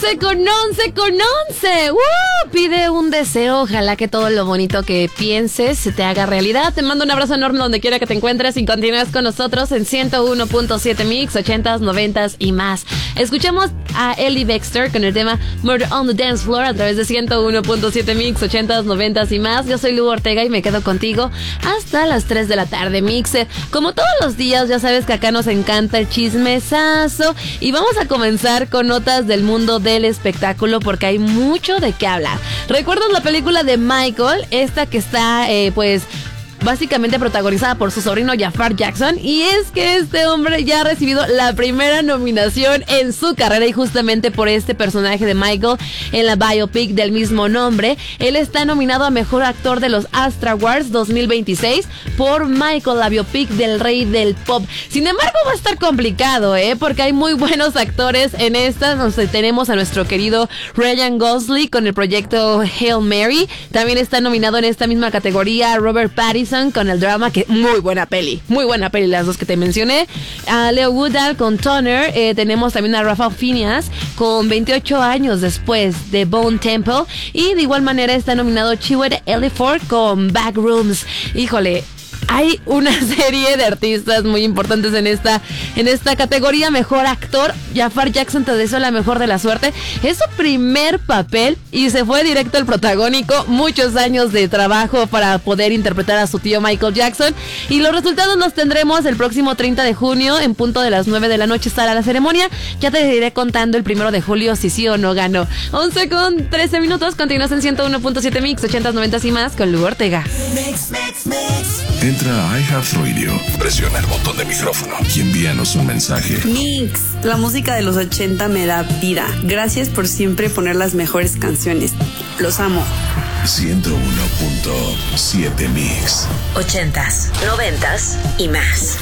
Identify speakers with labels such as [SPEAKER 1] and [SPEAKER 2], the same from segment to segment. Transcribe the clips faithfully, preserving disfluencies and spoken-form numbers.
[SPEAKER 1] once con once con once. ¡Uh! Pide un deseo. Ojalá que todo lo bonito que pienses se te haga realidad. Te mando un abrazo enorme donde quiera que te encuentres y continúes con nosotros en ciento uno punto siete Mix, ochentas, noventas y más. Escuchamos a Ellie Baxter con el tema Murder on the Dance Floor a través de ciento uno punto siete Mix, ochentas, noventas y más. Yo soy Lu Ortega y me quedo contigo hasta las tres de la tarde, Mixer. Como todos los días, ya sabes que acá nos encanta el chismesazo y vamos a comenzar con notas del mundo del espectáculo porque hay mucho de qué hablar. ¿Recuerdas la película de Michael? Esta que está, eh, pues... básicamente protagonizada por su sobrino Jafar Jackson, y es que este hombre ya ha recibido la primera nominación en su carrera y justamente por este personaje de Michael en la biopic del mismo nombre. Él está nominado a Mejor Actor de los Astra Awards dos mil veintiséis por Michael, la biopic del rey del pop. Sin embargo va a estar complicado, ¿eh? Porque hay muy buenos actores en esta. Nos tenemos a nuestro querido Ryan Gosling con el proyecto Hail Mary. También está nominado en esta misma categoría Robert Pattinson con el drama, que muy buena peli, muy buena peli las dos que te mencioné. A Leo Woodall con Toner. Eh, tenemos también a Rafa Phineas con veintiocho años después de Bone Temple. Y de igual manera está nominado Chiwetel Ejiofor con Backrooms. Híjole, hay una serie de artistas muy importantes en esta, en esta categoría. Mejor actor, Jafar Jackson, te deseo la mejor de la suerte. Es su primer papel y se fue directo al protagónico. Muchos años de trabajo para poder interpretar a su tío Michael Jackson. Y los resultados los tendremos el próximo treinta de junio. En punto de las nueve de la noche estará la ceremonia. Ya te iré contando el primero de julio si sí o no ganó. once con trece minutos. Continúas en ciento uno punto siete Mix, ochentas, noventas y más con Lu Ortega.
[SPEAKER 2] Mix, mix, mix. Entra a iHeartRadio, presiona el botón de micrófono y envíanos un mensaje.
[SPEAKER 3] Mix, la música de los ochenta me da vida. Gracias por siempre poner las mejores canciones. Los amo.
[SPEAKER 2] ciento uno punto siete Mix.
[SPEAKER 4] Ochentas, noventas y más.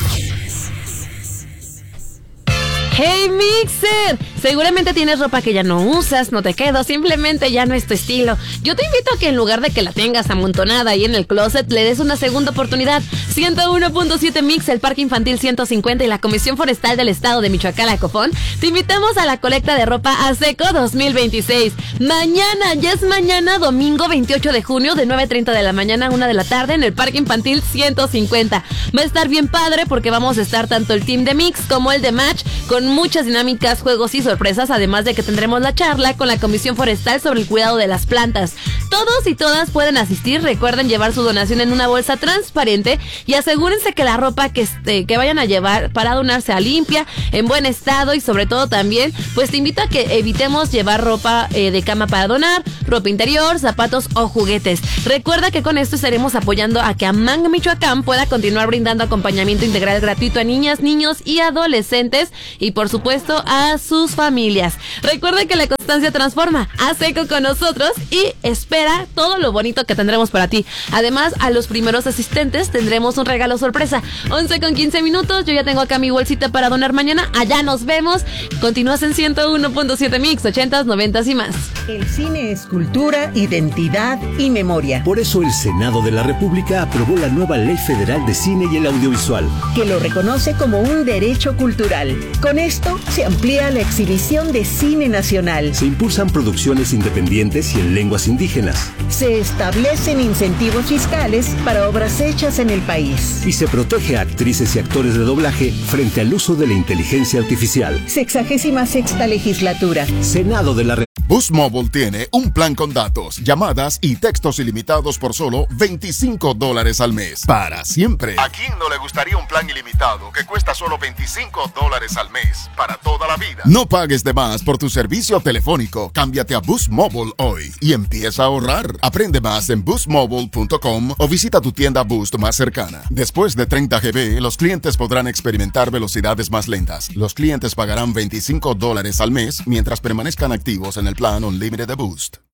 [SPEAKER 1] Hey Mixer, seguramente tienes ropa que ya no usas, no te queda, simplemente ya no es tu estilo. Yo te invito a que en lugar de que la tengas amontonada ahí en el closet, le des una segunda oportunidad. ciento uno punto siete Mix, el Parque Infantil ciento cincuenta y la Comisión Forestal del Estado de Michoacán, la Cofón, te invitamos a la colecta de ropa a seco dos mil veintiséis. Mañana, ya es mañana, domingo veintiocho de junio, de nueve treinta de la mañana a una de la tarde en el Parque Infantil ciento cincuenta. Va a estar bien padre porque vamos a estar tanto el team de Mix como el de Match con muchas dinámicas, juegos y sorpresas, además de que tendremos la charla con la Comisión Forestal sobre el cuidado de las plantas. Todos y todas pueden asistir. Recuerden llevar su donación en una bolsa transparente y asegúrense que la ropa que, este, que vayan a llevar para donar sea limpia, en buen estado y sobre todo también, pues te invito a que evitemos llevar ropa eh, de cama para donar, ropa interior, zapatos o juguetes. Recuerda que con esto estaremos apoyando a que Amanga Michoacán pueda continuar brindando acompañamiento integral gratuito a niñas, niños y adolescentes y por supuesto a sus familias. Recuerda que la constancia transforma. Haz seco con nosotros y espera todo lo bonito que tendremos para ti. Además, a los primeros asistentes tendremos un regalo sorpresa. once con quince minutos. Yo ya tengo acá mi bolsita para donar mañana. Allá nos vemos. Continúas en ciento uno punto siete Mix, ochentas, noventas y más.
[SPEAKER 5] El cine es cultura, identidad y memoria.
[SPEAKER 6] Por eso el Senado de la República aprobó la nueva Ley Federal de Cine y el Audiovisual,
[SPEAKER 5] que lo reconoce como un derecho cultural. Con esto se amplía la exhibición de cine nacional.
[SPEAKER 6] Se impulsan producciones independientes y en lenguas indígenas.
[SPEAKER 5] Se establecen incentivos fiscales para obras hechas en el país.
[SPEAKER 6] Y se protege a actrices y actores de doblaje frente al uso de la inteligencia artificial.
[SPEAKER 5] Sexagésima sexta legislatura.
[SPEAKER 6] Senado de la República.
[SPEAKER 2] Boost Mobile tiene un plan con datos, llamadas y textos ilimitados por solo veinticinco dólares al mes. Para siempre. ¿A quién no le gustaría un plan ilimitado que cuesta solo veinticinco dólares al mes para toda la vida? No pagues de más por tu servicio telefónico. Cámbiate a Boost Mobile hoy y empieza a ahorrar. Aprende más en boost mobile punto com o visita tu tienda Boost más cercana. Después de treinta gigabytes, los clientes podrán experimentar velocidades más lentas. Los clientes pagarán veinticinco dólares al mes mientras permanezcan activos en el plan Unlimited de Boost.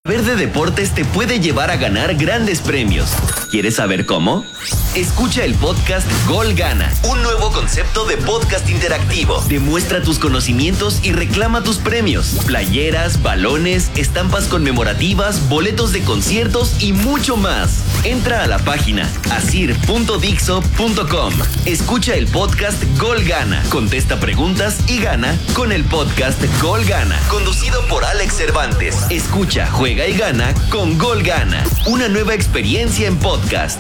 [SPEAKER 7] Verde Deportes te puede llevar a ganar grandes premios. ¿Quieres saber cómo? Escucha el podcast Gol Gana, un nuevo concepto de podcast interactivo. Demuestra tus conocimientos y reclama tus premios. Playeras, balones, estampas conmemorativas, boletos de conciertos y mucho más. Entra a la página asir punto dixo punto com. Escucha el podcast Gol Gana. Contesta preguntas y gana con el podcast Gol Gana. Conducido por Alex Cervantes. Escucha, juega y gana con Gol Gana. Una nueva experiencia en podcast.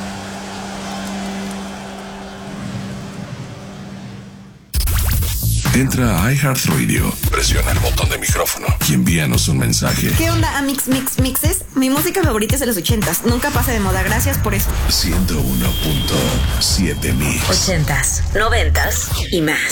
[SPEAKER 8] Entra a iHeartRadio, presiona el botón de micrófono y envíanos un mensaje.
[SPEAKER 9] ¿Qué onda, Amix Mix Mixes? Mi música favorita es de los ochentas. Nunca pasa de moda. Gracias por eso.
[SPEAKER 8] ciento uno punto siete Mix.
[SPEAKER 4] Ochentas, noventas y más.